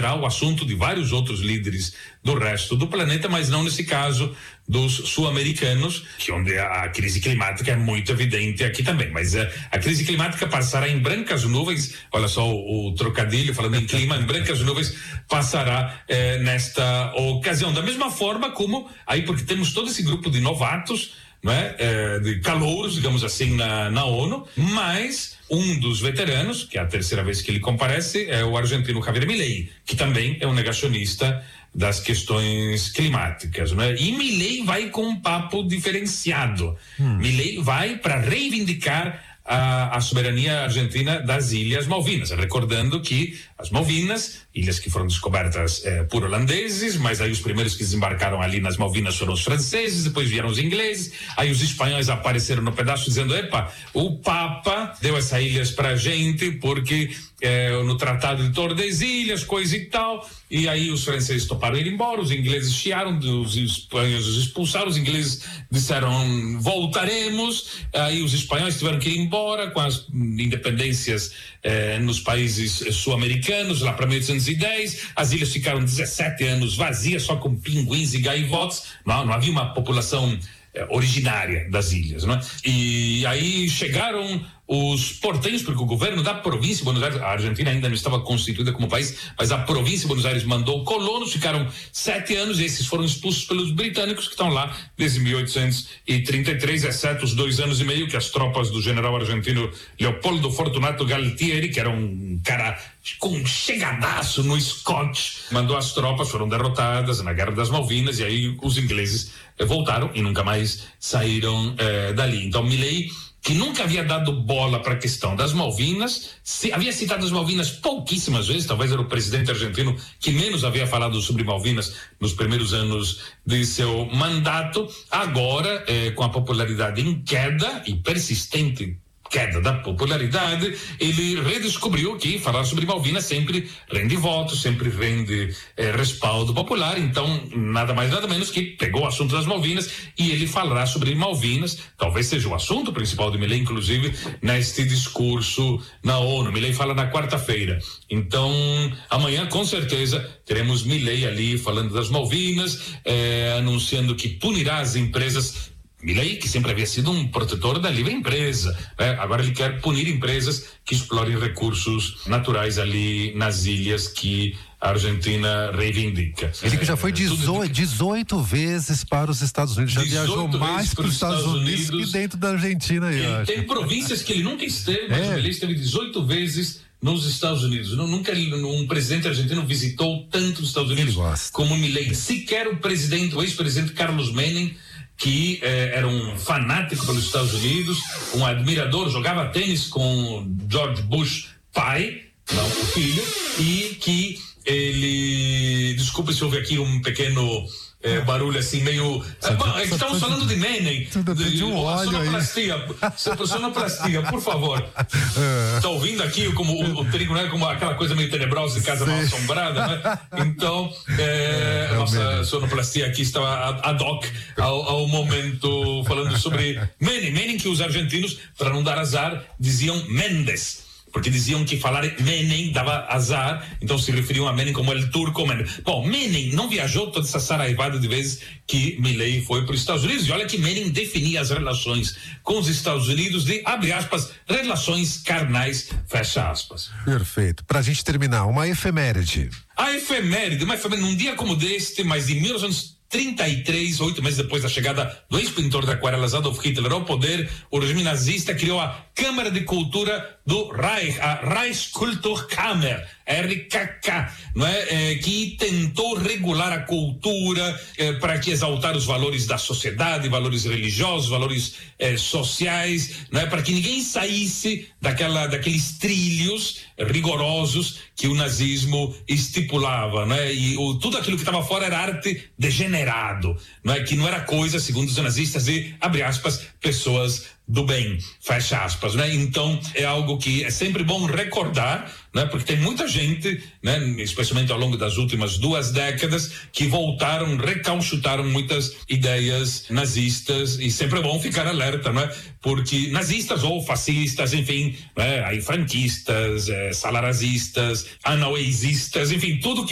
será o assunto de vários outros líderes do resto do planeta, mas não nesse caso dos sul-americanos, que onde a crise climática é muito evidente aqui também. Mas a crise climática passará em brancas nuvens. Olha só o trocadilho, falando em clima, em brancas nuvens passará nesta ocasião. Da mesma forma como aí, porque temos todo esse grupo de novatos, não é? De calouros, digamos assim, na ONU, mas um dos veteranos, que é a terceira vez que ele comparece, é o argentino Javier Milei, que também é um negacionista das questões climáticas, não é? E Milei vai com um papo diferenciado. Milei vai para reivindicar a soberania argentina das Ilhas Malvinas, recordando que as Malvinas, ilhas que foram descobertas por holandeses, mas aí os primeiros que desembarcaram ali nas Malvinas foram os franceses, depois vieram os ingleses, aí os espanhóis apareceram no pedaço dizendo, epa, o Papa deu essas ilhas pra gente porque no Tratado de Tordesilhas, coisa e tal, e aí os franceses toparam ir embora, os ingleses chiaram, os espanhóis os expulsaram, os ingleses disseram voltaremos, aí os espanhóis tiveram que ir embora com as independências nos países sul-americanos, lá para 1810, as ilhas ficaram 17 anos vazias, só com pinguins e gaivotas, não havia uma população originária das ilhas, não é? E aí chegaram os portenhos, porque o governo da província de Buenos Aires, a Argentina ainda não estava constituída como país, mas a província de Buenos Aires mandou colonos, ficaram 7 anos, e esses foram expulsos pelos britânicos, que estão lá desde 1833, exceto os 2 anos e meio que as tropas do general argentino Leopoldo Fortunato Galtieri, que era um cara com chegadaço no Scott, mandou as tropas, foram derrotadas na Guerra das Malvinas, e aí os ingleses voltaram e nunca mais saíram dali. Então Milei, que nunca havia dado bola para a questão das Malvinas, havia citado as Malvinas pouquíssimas vezes, talvez era o presidente argentino que menos havia falado sobre Malvinas nos primeiros anos de seu mandato. Agora, com a popularidade em queda e persistente queda da popularidade, ele redescobriu que falar sobre Malvinas sempre rende votos, sempre rende respaldo popular. Então, nada mais nada menos que pegou o assunto das Malvinas e ele falará sobre Malvinas, talvez seja o assunto principal de Milei, inclusive neste discurso na ONU. Milei fala na quarta-feira, então amanhã com certeza teremos Milei ali falando das Malvinas, anunciando que punirá as empresas. Milei, que sempre havia sido um protetor da livre empresa, agora ele quer punir empresas que explorem recursos naturais ali nas ilhas que a Argentina reivindica. Ele que já foi 18 vezes para os Estados Unidos, já viajou mais para os Estados Unidos que dentro da Argentina. Tem províncias que ele nunca esteve, mas ele esteve 18 vezes nos Estados Unidos. Nunca um presidente argentino visitou tanto os Estados Unidos como Milei. Sequer o ex-presidente Carlos Menem, que era um fanático pelos Estados Unidos, um admirador, jogava tênis com George Bush pai, não o filho, e que ele, desculpe se houve aqui um pequeno barulho assim meio, estamos falando de Menem, sonoplastia, por favor. Está ouvindo aqui como o trigo, né? Como aquela coisa meio tenebrosa de casa mal assombrada, né? Então nossa sonoplastia aqui estava ad hoc ao momento, falando sobre Menem, que os argentinos, para não dar azar, diziam Mendes, porque diziam que falar Menem dava azar, então se referiam a Menem como El Turco Menem. Bom, Menem não viajou toda essa saraivada de vezes que Milei foi para os Estados Unidos, e olha que Menem definia as relações com os Estados Unidos de, abre aspas, relações carnais, fecha aspas. Perfeito. Pra gente terminar, uma efeméride. A efeméride, num dia como deste, mas de 1933, 8 meses depois da chegada do ex-pintor de aquarelas Adolf Hitler ao poder, o regime nazista criou a Câmara de Cultura do Reich, a Reichskulturkammer, RKK, não é? Que tentou regular a cultura para que exaltar os valores da sociedade, valores religiosos, valores sociais, não é? Para que ninguém saísse daqueles trilhos rigorosos que o nazismo estipulava, não é? E tudo aquilo que estava fora era arte degenerado, não é? Que não era coisa, segundo os nazistas, de, abre aspas, pessoas do bem, fecha aspas, né? Então é algo que é sempre bom recordar, né? Porque tem muita gente, né? Especialmente ao longo das últimas 2 décadas, que voltaram, recalchutaram muitas ideias nazistas, e sempre é bom ficar alerta, né? Porque nazistas ou fascistas, enfim, né? Aí franquistas, salarazistas, anauesistas, enfim, tudo que